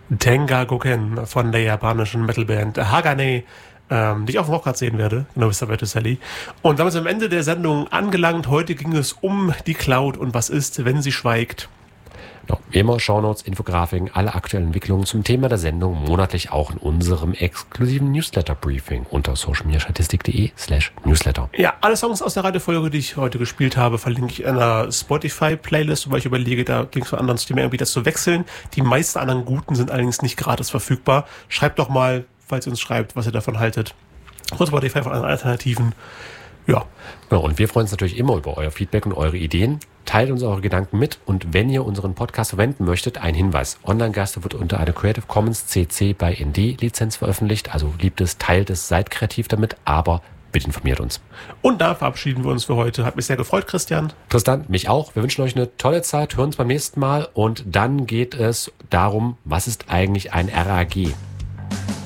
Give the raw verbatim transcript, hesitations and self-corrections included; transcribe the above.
Tengakuken von der japanischen Metalband Hagane, ähm, die ich auf dem Rockrad sehen werde, genau wie Sabato Sally. Und damit sind wir am Ende der Sendung angelangt. Heute ging es um die Cloud und was ist, wenn sie schweigt. Genau. Wie immer, Shownotes, Infografiken, alle aktuellen Entwicklungen zum Thema der Sendung monatlich auch in unserem exklusiven Newsletter-Briefing unter socialmediastatistik.de slash newsletter. Ja, alle Songs aus der Reihenfolge, die ich heute gespielt habe, verlinke ich in einer Spotify-Playlist, weil ich überlege, da Links von anderen Streaming-Anbietern zu wechseln. Die meisten anderen guten sind allerdings nicht gratis verfügbar. Schreibt doch mal, falls ihr uns schreibt, was ihr davon haltet. Von Spotify von anderen Alternativen. Ja. Genau, und wir freuen uns natürlich immer über euer Feedback und eure Ideen. Teilt uns eure Gedanken mit und wenn ihr unseren Podcast verwenden möchtet, ein Hinweis. Online-Gaste wird unter einer Creative Commons C C by N D-Lizenz veröffentlicht. Also liebt es, teilt es, seid kreativ damit, aber bitte informiert uns. Und da verabschieden wir uns für heute. Hat mich sehr gefreut, Christian. Tristan, mich auch. Wir wünschen euch eine tolle Zeit, hören uns beim nächsten Mal und dann geht es darum, was ist eigentlich ein R A G?